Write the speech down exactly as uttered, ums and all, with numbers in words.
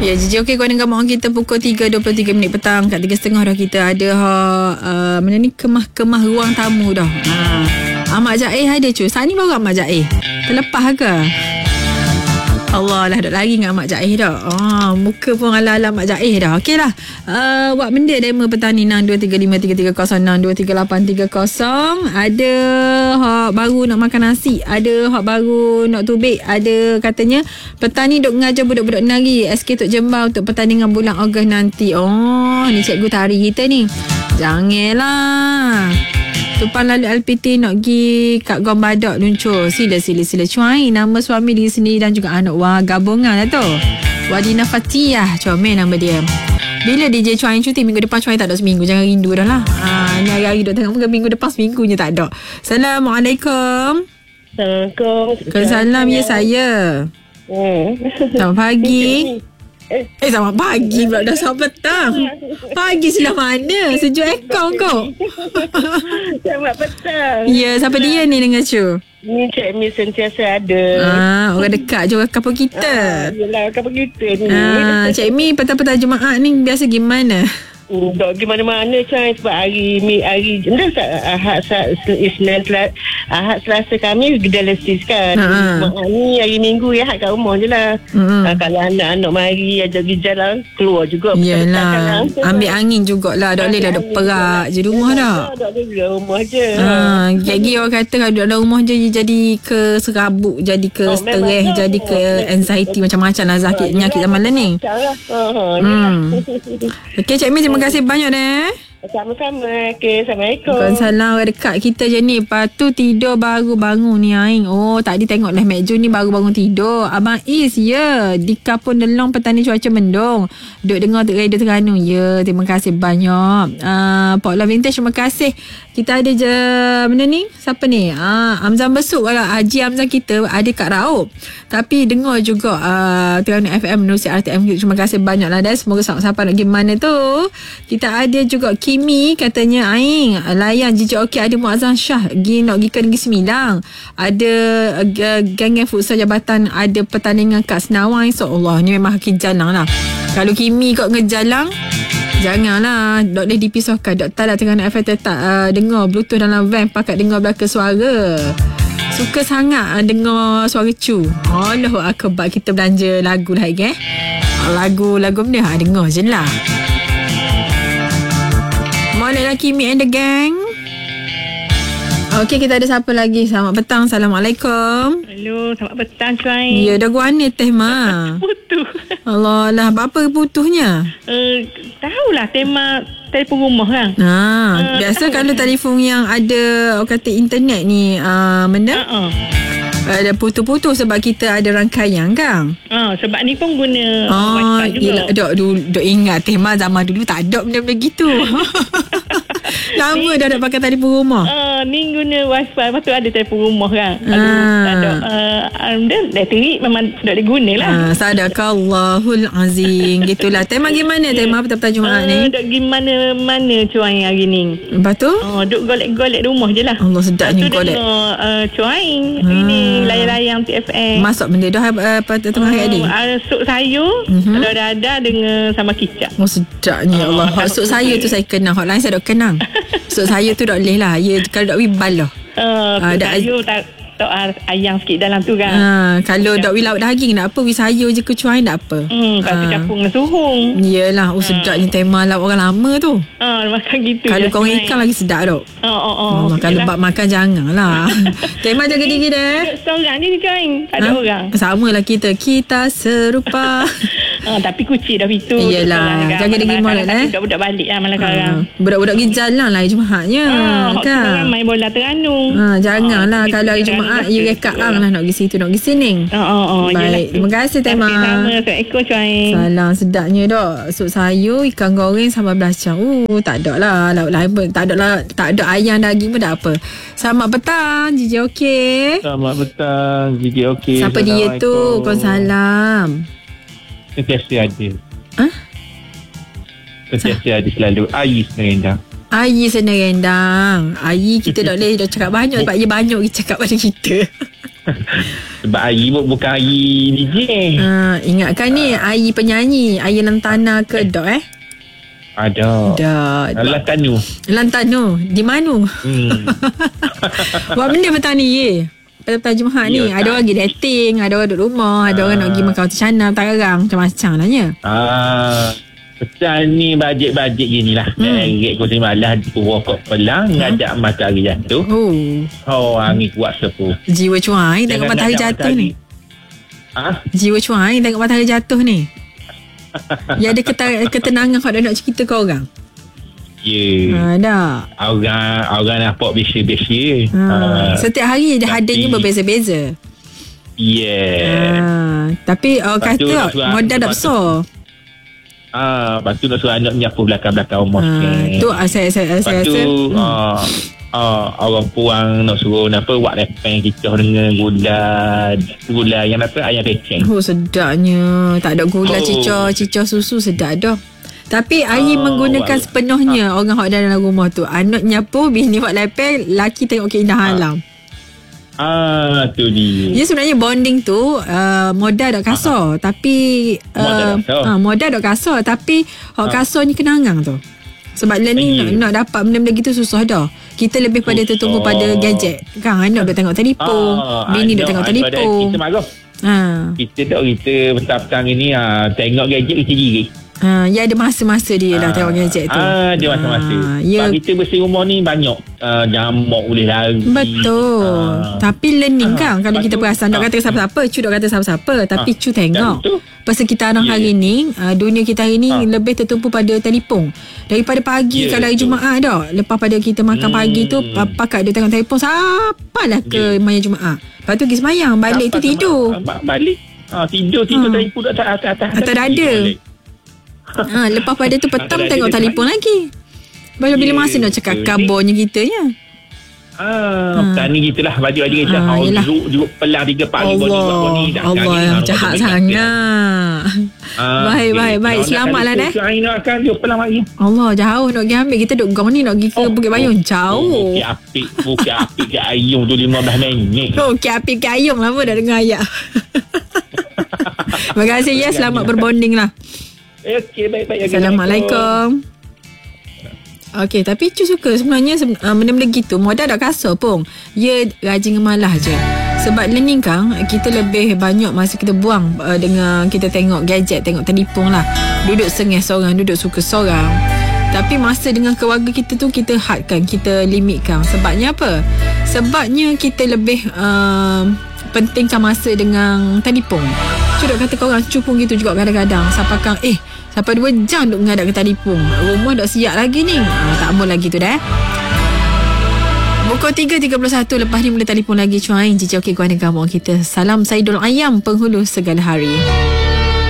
Ya, Jiji okey, kau dengar mohon kita pukul tiga dua puluh tiga minit petang. Kat tiga tiga puluh dah kita ada ha, uh, mana ni kemah-kemah ruang tamu dah. Ha. Ahmad Jaih ada cuy. Saat ni baru Ahmad Jaih. Terlepas ke? Allah lah, duk lari dengan Ahmad Jaih dah. Oh, muka pun ala-ala Ahmad Jaih dah. Okey lah. Uh, buat benda demo petang ni enam dua tiga lima tiga tiga kosong enam dua tiga lapan tiga kosong. Ada hak baru nak makan nasi. Ada hak baru nak tubik. Ada katanya petang ni duk mengajar budak-budak nari S K Tok Jembal untuk pertandingan bulan Ogos nanti. Oh, ni cikgu tari kita ni. Janganlah. Tupan lalu L P T nak pergi kat Gom Badak luncur. Sila sila sila cuai. Nama suami diri sendiri dan juga anak. Wah, gabungan lah tu. Wadina Fatiyah. Comel nama dia. Bila D J Cuai cuti? Minggu depan Cuai tak ada seminggu. Jangan rindu dah lah. Ha, ni hari-hari duk tengok muka. Minggu depan seminggunya tak ada. Assalamualaikum. Assalamualaikum. Kesalam ya saya. Hmm. Selamat pagi. Eh, eh selamat pagi pula. Dah selamat petang. Pagi sebelah mana? Sejuk aircon kau. Selamat petang. Ya, siapa dia ni dengan cu? Ni Cik Mi sentiasa ada. Ah, orang dekat je kapal kita. Ah, yelah, kapal kita ni. Ah, Cik Mi petang-petang Jumaat ni biasa gimana? Hmm, dok pergi mana-mana Cik, sebab hari mi hari dah Ahad Isnin Selasa Ahad Selasa kami dialisis kan. Ha. Mak ni hari Minggu ya kat rumah je lah. Hmm. Ha, kalau anak-anak mari ajak pergi jalan keluar juga. Yelah, ambil angin jugalah. Tak boleh dah duk perak je rumah dah. Tak boleh di rumah je. Ha, jadi orang kata kalau duduk dalam rumah je jadi ke serabut, jadi ke Oh, stres, memang tu. jadi ke anxiety macam-macam lah sakit penyakit zaman lah ni. Ha, ha, Hmm. Okey Cik Mi, terima kasih banyak deh. Sama-sama. Okey, Assalamualaikum. Waalaikumsalam. Orang dekat kita je ni. Lepas tu tidur baru bangun ni Aing. Oh, tadi tengok lah Mek Jun ni baru bangun tidur. Abang Is, ya. Di Kapun Delong petang ni cuaca mendung. Duk dengar radio Terengganu. Ya, terima kasih banyak. Uh, Pak Love Vintage, terima kasih. Kita ada je, mana ni? Siapa ni? Uh, Amzan Besuk. Haji Amzan kita ada kat Raub. Tapi dengar juga uh, Terengganu F M menerusi R T M. Terima kasih banyak lah dah. Semoga sampai-sampai nak gimana tu. Kita ada juga Kimi katanya Aing layan Jiji okey, ada Muazzam Shah pergi nak pergi ke Negeri Sembilang, ada uh, geng-geng futsal jabatan, ada pertandingan kat Senawang. InsyaAllah ni memang hakik jalang lah. Kalau Kimi kot ngejalang, janganlah dok boleh dipisahkan. Dok tak lah Terengganu F M tetap uh, dengar Bluetooth dalam van, pakat dengar belakang suara. Suka sangat uh, dengar suara cu. Allahu akbar. Kita belanja lagu lah eh. Lagu-lagu ni ha, dengar je lah. Molek Kimi and the gang. Okey, kita ada siapa lagi? Selamat petang. Assalamualaikum. Hello, selamat petang Cuai. Ya, dah gua ni teh ma. Putus. Allah lah, apa putusnya? Uh, tahulah tema telefon rumah kan. Ha, Uh, biasa tahu. kalau telefon yang ada orang kata internet ni uh, mana? Uh-uh. Ada putus-putus sebab kita ada rangkaian kan? Uh, sebab ni pun guna Oh, WhatsApp juga. yelah, dok, duk, duk ingat tema zaman dulu tak ada benda-benda gitu. Lama dah nak pakai telefon rumah. Uh, ni guna wifi. Lepas tu ada telefon rumah kan. Kalau Ah. tak ada uh, um, dia elektrik memang tak boleh guna lah. Ha, sadaqallahul azim. Gitulah. Tema gimana? Tema petang-petang Jumaat Uh, ni? duk pergi mana-mana Cuai hari ni. Lepas tu? Oh, duk golek-golek rumah je lah. Allah sedapnya Lepas tu golek. dengar uh, Cuai hari ni layar-layar T F M. Masak benda dah uh, pada tengah hari tadi. Uh, sup sayur, Mhm. kalau dah ada dengan sama kicap. Oh sedapnya ya Allah. Hak sup saya tu saya kenang. Hak lain saya tak kenang. Sup saya tu tak boleh lah. Ya, kalau tak wibal lah. Uh, Ah, sup dah- sayur tak tak ayam sikit dalam tu kan. Ha, kalau tak wi lauk daging nak apa? Wi sayur je kecuali nak apa? Hmm, lepas tu Ah. campur dengan suhung. Yelah. Oh sedapnya tema lauk orang lama tu. Ah, makan gitu. Kalau je, korang Cuai. ikan lagi sedap dok. Oh, oh, oh. Allah, kalau Yelah. bab makan janganlah. Tema jaga diri deh. Duduk seorang ni Cuai. Tak ada Ha? orang. Sama lah kita. Kita serupa. Ah, tapi kucing dah pintu. Yelah, jaga diri molek, eh. Budak-budak balik lah malam Ha, sekarang. budak-budak pergi jalan lah hari Jumaatnya. Ah, hak kan? sekarang main bola Terengganu. Ha, janganlah Ah, kalau hari pergi Jumaat Terengganu you dah reka cukup ang lah nak pergi situ nak pergi sini. Oh, oh, oh. Baik, terima kasih Tema. Sama. Assalamualaikum Cuai. Salam sedapnya dok. Sup sayur, ikan goreng sambal belacang. Uh, tak ada lah. Lauk lain pun tak ada lah. Tak ada ayam daging pun tak apa. Selamat petang, Jiji okey. Selamat petang, Gigi okey. Siapa dia tu? Waalaikumsalam. Sentiasa ada. Ha? Sentiasa ada selalu. Ais Merendang. Ayi senang rendang. Ayi kita tak boleh dah cakap banyak sebab dia banyak kita cakap pada kita. Sebab Ayi bukan Ayi D J. Ha, ingatkan ni Ayi penyanyi. Ayi Lantana ke dok eh? Ada. Dah. Lantanu. Lantanu. Di mana? Hmm. Buat benda petani ye. Pada petang Jumaat ni Ya, ada tak. orang pergi dating, ada orang duduk rumah, ada orang nak pergi makan hotel China, tarang macam-macam lah nya. Ah, Pesan ni bajet-bajet gini lah. Hmm. Ringgit kursi malah purokok pelang, ngajak matahari jatuh. Oh, Oh, angin kuat sepuh. jiwa cuai tengok Jangan matahari ngajak jatuh ni. Ha? Jiwa cuai tengok matahari jatuh ni. Ya ada keta- ketenangan kalau nak cerita ke orang. Ya. Ha, dah. Orang orang nampak biasa-biasa. Ha, Ah, setiap hari dia tapi- hadirnya berbeza-beza. Yeah. Ha, tapi orang Lepas tu kata nak suruh- modal dah lepas tu- besar. Ah, lepas tu nak suruh anak menyapu belakang-belakang rumah Ha, sikit. tu ah, saya saya Lepas saya tu rasa. Hmm. ah, ah, orang puang nak suruh apa buat lepeng kita dengan gula gula yang apa ayam peceng. Oh sedapnya. Tak ada gula Oh. cicah, cicah susu sedap dah. Tapi Ayi Ah, menggunakan wal- sepenuhnya orang hok dalam rumah tu. Anak nyapu, bini buat lepeng, laki tengok keindahan alam. Ah, tu dia. Dia sebenarnya bonding tu uh, modal dok kasar tapi uh, Modal dok kasar. uh, modal dok kasar tapi hok kasar ni kenangan tu. Sebab learning Ya. nak, nak dapat benda-benda gitu susah dah. Kita lebih pada Susah. tertumpu pada gadget. Kan anak dok tengok telefon, Ah, bini dok anak tengok daripada telefon. Kita marah. Ha. Kita tak kita petang-petang ni ah, tengok gadget kita girik. Ha, ya ada masa-masa dia lah tengok gadget tu. Ah, dia masa-masa. Ah, Ya. ya. Sebab kita bersih rumah ni banyak uh, jamuk boleh lari. Betul. Ah. Tapi learning Ah, kan kalau lepas kita tu- perasan dok ah. kata siapa-siapa, cu dok kata siapa-siapa, tapi Ah, cu tengok. dan tu- Persekitaran Ya, hari ya. ni, uh, dunia kita hari ni Ah. lebih tertumpu pada telefon. Daripada pagi Ya, kalau hari betul. Jumaat dah. Lepas pada kita makan Hmm. pagi tu, pa- pakat dia tengok telefon sampailah ke Ya. maya Jumaat. Lepas tu pergi semayang, balik tu Sampai tidur. sama- Balik. Ah, tidur tidur Ah. telefon atas atas atas. Atas dada. Ha, lepas pada tu petang Atas tengok dada telefon lagi. Bila bila Ya, masa nak cakap betul. kabarnya kita ya. Ah, Ah. tani kita lah baju-baju kita. Ah, Ah, yelah. jeruk jeruk pelah tiga pagi bagi buat Allah, ni dah. Allah Kali yang nak jahat buat sangat. Ah, Baik, okey. baik, baik. Kalau Selamat nak lah, kali Dad. tu, Ain nak akan dia pelah lagi. Allah jauh nak pergi ambil. Kita duduk gong ni nak pergi ke Bukit Bayung. Jauh. Bukit Apik, Bukit Apik ke Ayung tu lima belas minit. Oh, Kiapi Kayung lama dah dengar ayat. Terima kasih ya. Selamat berbonding lah. Eh, okey, baik-baik. Assalamualaikum. Okey, tapi Cu suka sebenarnya se- uh, benda-benda gitu. Modal tak kasar pun. Ya rajin ngemalah je. Sebab learning kan, kita lebih banyak masa kita buang uh, dengan kita tengok gadget, tengok telefon lah. Duduk sengih seorang, duduk suka seorang. Tapi masa dengan keluarga kita tu kita hadkan, kita limitkan. Sebabnya apa? Sebabnya kita lebih uh, pentingkan masa dengan telefon. Cu duk kata korang, Cu pun gitu juga kadang-kadang. Sampai kan, eh, sampai dua jam duk menghadap ke telefon. Rumah dah siap lagi ni. Ha, tak mau lagi tu dah. Pukul tiga tiga puluh satu lepas ni boleh telefon lagi. Cuain, Cici okey kuat dengan kamu kita. Salam Saidul Ayam, penghulu segala hari.